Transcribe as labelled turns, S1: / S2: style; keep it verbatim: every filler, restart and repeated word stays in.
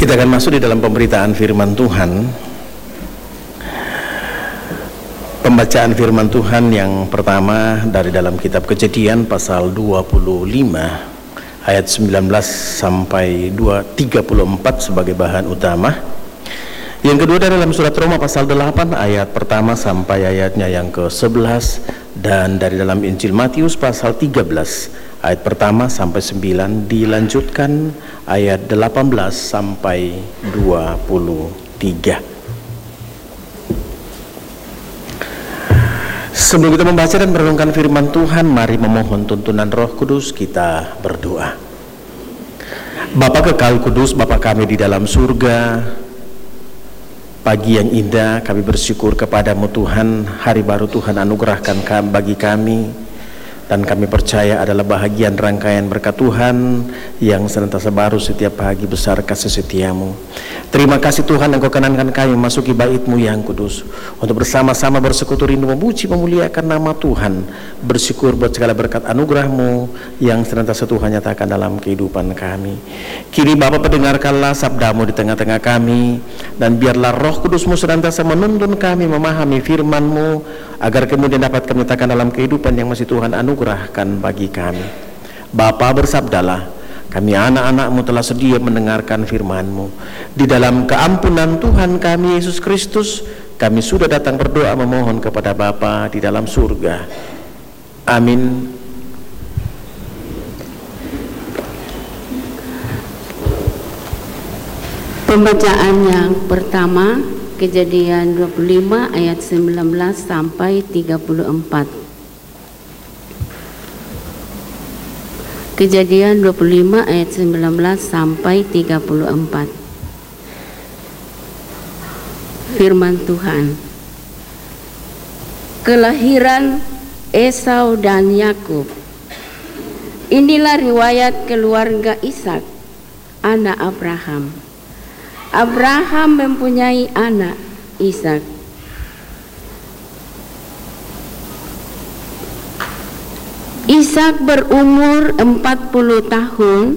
S1: Kita akan masuk di dalam pemberitaan firman Tuhan. Pembacaan firman Tuhan yang pertama dari dalam kitab Kejadian pasal dua puluh lima ayat sembilan belas sampai tiga puluh empat sebagai bahan utama. Yang kedua dari dalam surat Roma pasal delapan ayat pertama sampai ayatnya yang ke sebelas, dan dari dalam Injil Matius pasal tiga belas ayat pertama sampai sembilan, dilanjutkan ayat delapan belas sampai dua puluh tiga. Sebelum kita membaca dan merenungkan firman Tuhan, mari memohon tuntunan Roh Kudus. Kita berdoa. Bapa kekal kudus, Bapa kami di dalam surga, pagi yang indah kami bersyukur kepadamu Tuhan. Hari baru Tuhan anugerahkan bagi kami, dan kami percaya adalah bahagian rangkaian berkat Tuhan yang senantiasa baru setiap pagi. Besar kasih setiamu. Terima kasih Tuhan, Engkau kenankan kami memasuki bait-Mu yang kudus untuk bersama-sama bersekutu rindu memuji memuliakan nama Tuhan, bersyukur buat segala berkat anugerah-Mu yang senantiasa Tuhan nyatakan dalam kehidupan kami. Kini Bapa, pendengarkanlah sabda-Mu di tengah-tengah kami, dan biarlah Roh Kudus-Mu senantiasa menuntun kami memahami firman-Mu, agar kemudian dapat kami nyatakan dalam kehidupan yang masih Tuhan anugerahkan bagi kami. Bapa, bersabdalah, kami anak-anak-Mu telah sedia mendengarkan firman-Mu. Di dalam keampunan Tuhan kami Yesus Kristus, kami sudah datang berdoa memohon kepada Bapa di dalam surga. Amin.
S2: Pembacaan yang pertama, Kejadian dua puluh lima ayat sembilan belas sampai tiga puluh empat. Kejadian dua puluh lima ayat sembilan belas sampai tiga puluh empat. Firman Tuhan. Kelahiran Esau dan Yakub. Inilah riwayat keluarga Ishak, anak Abraham. Abraham mempunyai anak Ishak. Ishak berumur empat puluh tahun